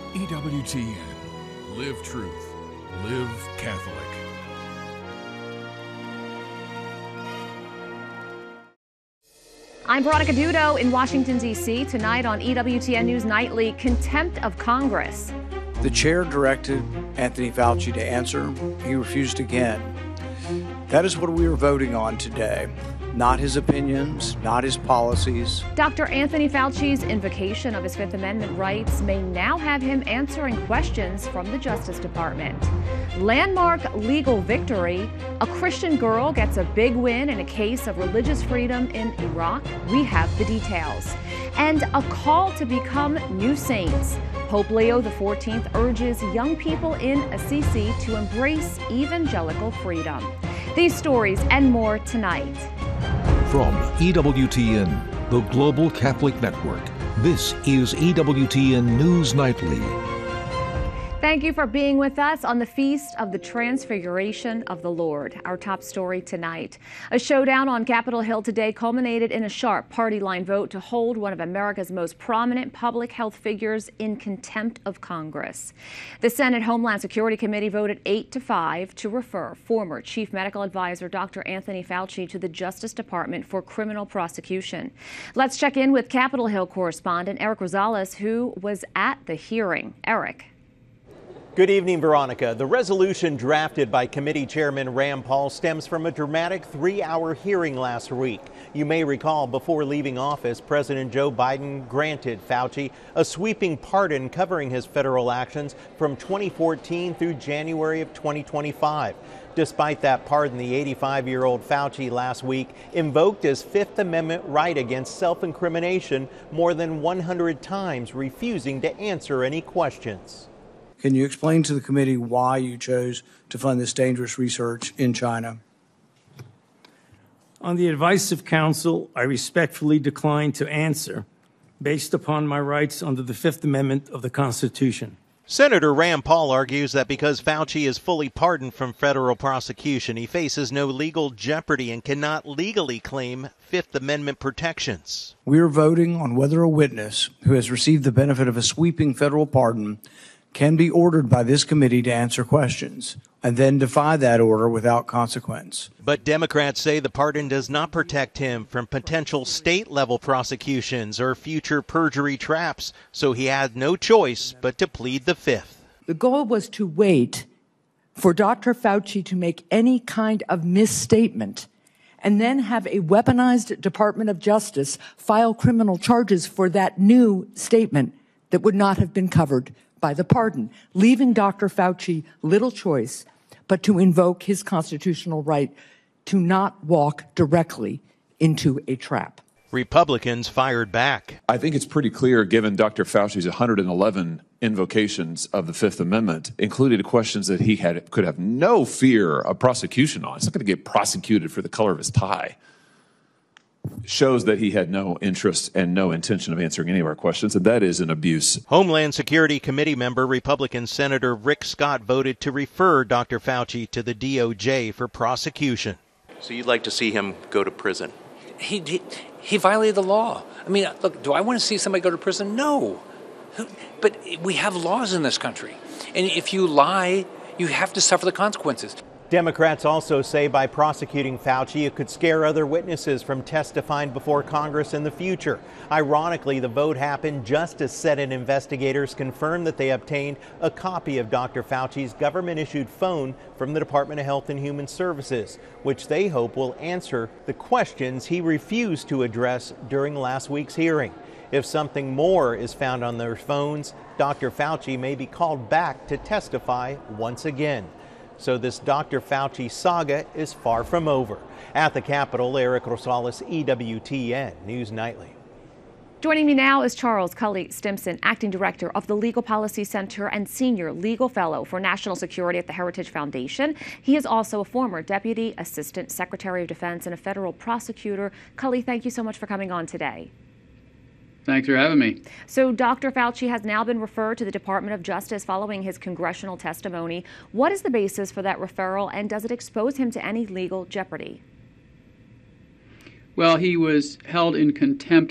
EWTN. Live truth. Live Catholic. I'm Veronica Dudo in Washington, D.C. Tonight on EWTN News Nightly, contempt of Congress. The chair directed Anthony Fauci to answer. He refused again. That is what we are voting on today. Not his opinions, not his policies. Dr. Anthony Fauci's invocation of his Fifth Amendment rights may now have him answering questions from the Justice Department. Landmark legal victory. A Christian girl gets a big win in a case of religious freedom in Iraq. We have the details. And a call to become new saints. Pope Leo XIV urges young people in Assisi to embrace evangelical freedom. These stories and more tonight. From EWTN, the Global Catholic Network, this is EWTN News Nightly. Thank you for being with us on the Feast of the Transfiguration of the Lord. Our top story tonight. A showdown on Capitol Hill today culminated in a sharp party line vote to hold one of America's most prominent public health figures in contempt of Congress. The Senate Homeland Security Committee voted 8-5 to refer former Chief Medical Advisor Dr. Anthony Fauci to the Justice Department for criminal prosecution. Let's check in with Capitol Hill correspondent Eric Rosales, who was at the hearing. Eric. Good evening, Veronica. The resolution drafted by Committee Chairman Rand Paul stems from a dramatic 3-hour hearing last week. You may recall before leaving office, President Joe Biden granted Fauci a sweeping pardon covering his federal actions from 2014 through January of 2025. Despite that pardon, the 85-year-old Fauci last week invoked his Fifth Amendment right against self-incrimination more than 100 times, refusing to answer any questions. Can you explain to the committee why you chose to fund this dangerous research in China? On the advice of counsel, I respectfully decline to answer based upon my rights under the Fifth Amendment of the Constitution. Senator Rand Paul argues that because Fauci is fully pardoned from federal prosecution, he faces no legal jeopardy and cannot legally claim Fifth Amendment protections. We are voting on whether a witness who has received the benefit of a sweeping federal pardon can be ordered by this committee to answer questions and then defy that order without consequence. But Democrats say the pardon does not protect him from potential state-level prosecutions or future perjury traps, so he had no choice but to plead the Fifth. The goal was to wait for Dr. Fauci to make any kind of misstatement and then have a weaponized Department of Justice file criminal charges for that new statement that would not have been covered by the pardon, leaving Dr. Fauci little choice but to invoke his constitutional right to not walk directly into a trap. Republicans fired back. I think it's pretty clear, given Dr. Fauci's 111 invocations of the Fifth Amendment, including questions that he could have no fear of prosecution on. He's not going to get prosecuted for the color of his tie. Shows that he had no interest and no intention of answering any of our questions, and that is an abuse. Homeland Security Committee member Republican Senator Rick Scott voted to refer Dr. Fauci to the DOJ for prosecution. So you'd like to see him go to prison? He violated the law. I mean, look, do I want to see somebody go to prison? No. But we have laws in this country. And if you lie, you have to suffer the consequences. Democrats also say by prosecuting Fauci, it could scare other witnesses from testifying before Congress in the future. Ironically, the vote happened just as Senate investigators confirmed that they obtained a copy of Dr. Fauci's government-issued phone from the Department of Health and Human Services, which they hope will answer the questions he refused to address during last week's hearing. If something more is found on their phones, Dr. Fauci may be called back to testify once again. So this Dr. Fauci saga is far from over. At the Capitol, Eric Rosales, EWTN News Nightly. Joining me now is Charles Cully Stimson, Acting Director of the Legal Policy Center and Senior Legal Fellow for National Security at the Heritage Foundation. He is also a former Deputy Assistant Secretary of Defense and a federal prosecutor. Cully, thank you so much for coming on today. Thanks for having me. So Dr. Fauci has now been referred to the Department of Justice following his congressional testimony. What is the basis for that referral, and does it expose him to any legal jeopardy? Well, he was held in contempt